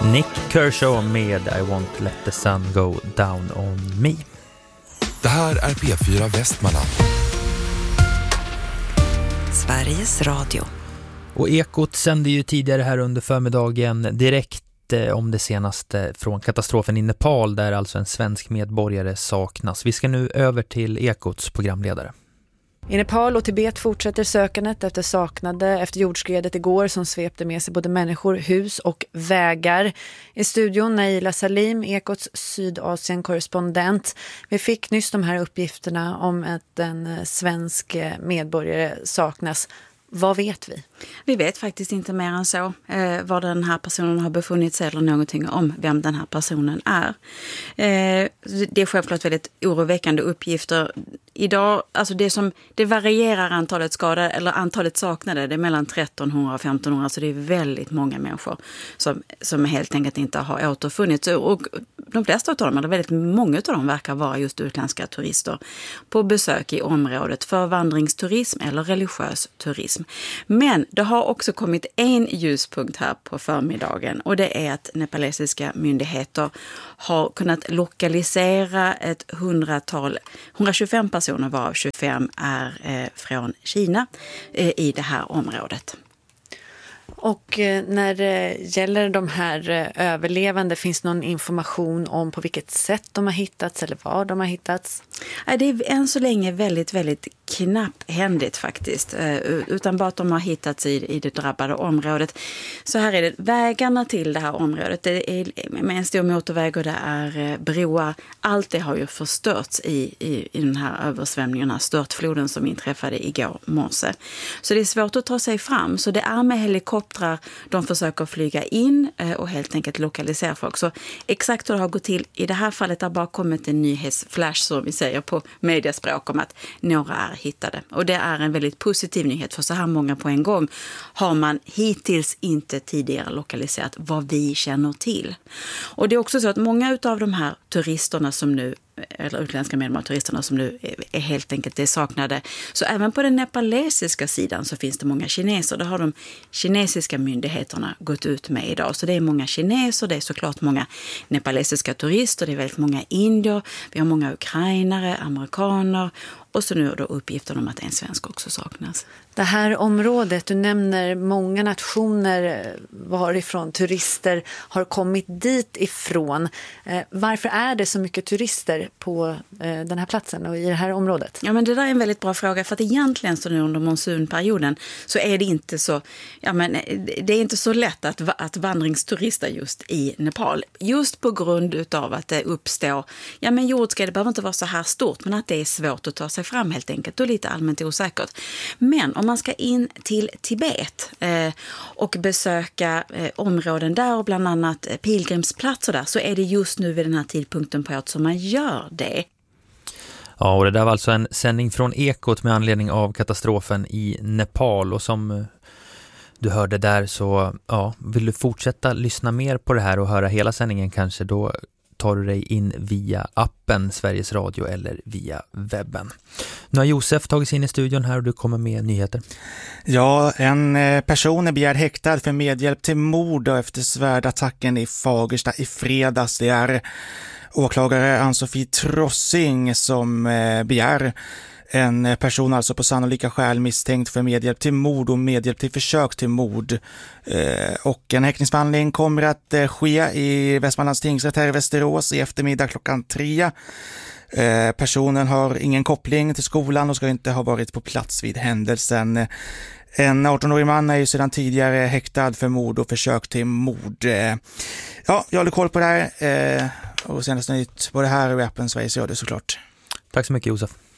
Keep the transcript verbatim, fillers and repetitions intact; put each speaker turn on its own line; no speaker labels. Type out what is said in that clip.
Nick Kershaw med I Won't Let the Sun Go Down on Me.
Det här är P fyra Västmanland.
Sveriges Radio.
Och Ekot sände ju tidigare här under förmiddagen direkt eh, om det senaste från katastrofen i Nepal, där alltså en svensk medborgare saknas. Vi ska nu över till Ekots programledare.
I Nepal och Tibet fortsätter sökandet efter saknade efter jordskredet igår som svepte med sig både människor, hus och vägar. I studion Naila Salim, Ekots Sydasien-korrespondent. Vi fick nyss de här uppgifterna om att en svensk medborgare saknas. Vad vet vi?
Vi vet faktiskt inte mer än så eh, var den här personen har befunnit sig eller någonting om vem den här personen är. Eh, det är självklart väldigt oroväckande uppgifter. Idag, alltså det som det varierar antalet skadade eller antalet saknade, det är mellan trettonhundra och femtonhundra, så det är väldigt många människor som, som helt enkelt inte har återfunnits. Och de flesta av dem, eller väldigt många av dem, verkar vara just utländska turister på besök i området för vandringsturism eller religiös turism. Men det har också kommit en ljuspunkt här på förmiddagen, och det är att nepalesiska myndigheter har kunnat lokalisera ett hundratal, hundratjugofem personer varav tjugofem är eh, från Kina eh, i det här området.
Och när det gäller de här överlevande, finns någon information om på vilket sätt de har hittats eller var de har hittats?
Det är än så länge väldigt, väldigt knapphändigt faktiskt. Utan bara att de har hittats i, i det drabbade området. Så här är det, vägarna till det här området, det är med en stor motorväg och det är broar. Allt det har ju förstörts i, i, i den här översvämningen, den här störtfloden som inträffade igår morse. Så det är svårt att ta sig fram. Så det är med helikoptrar de försöker flyga in och helt enkelt lokalisera folk. Så exakt hur det har gått till i det här fallet har bara kommit en nyhetsflash, som vi säger på mediaspråk, om att några är hittade. Och det är en väldigt positiv nyhet, för så här många på en gång har man hittills inte tidigare lokaliserat vad vi känner till. Och det är också så att många av de här turisterna som nu, eller utländska medborgare som nu är helt enkelt är saknade. Så även på den nepalesiska sidan så finns det många kineser. Det har de kinesiska myndigheterna gått ut med idag. Så det är många kineser, det är såklart många nepalesiska turister, det är väldigt många indier, vi har många ukrainare, amerikaner, och så nu är då uppgiften om att en svensk också saknas.
Det här området, du nämner många nationer varifrån turister har kommit dit ifrån. Varför är det så mycket turister på den här platsen och i det här området?
Ja, men det där är en väldigt bra fråga, för att egentligen så nu under monsunperioden så är det inte så, ja men det är inte så lätt att, att vandringsturista just i Nepal. Just på grund utav att det uppstår, ja men jordskred, det behöver inte vara så här stort, men att det är svårt att ta sig fram helt enkelt och lite allmänt osäkert. Men om man ska in till Tibet eh, och besöka eh, områden där och bland annat eh, pilgrimsplatser där, så är det just nu vid den här tidpunkten på året som man gör det.
Ja, och det där var alltså en sändning från Ekot med anledning av katastrofen i Nepal, och som du hörde där så ja, vill du fortsätta lyssna mer på det här och höra hela sändningen kanske, då tar du dig in via appen Sveriges Radio eller via webben. Nu har Josef tagit sig in i studion här och du kommer med nyheter.
Ja, en person är begärd häktad för medhjälp till mord efter svärdattacken i Fagersta i fredags. Det är åklagare Ann-Sofie Trossing som begär en person alltså på sannolika skäl misstänkt för medhjälp till mord och medhjälp till försök till mord. Eh, och en häktningsförhandling kommer att eh, ske i Västmanlands tingsrätt här i Västerås i eftermiddag klockan tre. Eh, personen har ingen koppling till skolan och ska inte ha varit på plats vid händelsen. En arton-årig man är ju sedan tidigare häktad för mord och försök till mord. Eh, ja, jag håller koll på det här. Eh, och senast nytt på det här och appen Sveriges Radio såklart.
Tack så mycket Josef.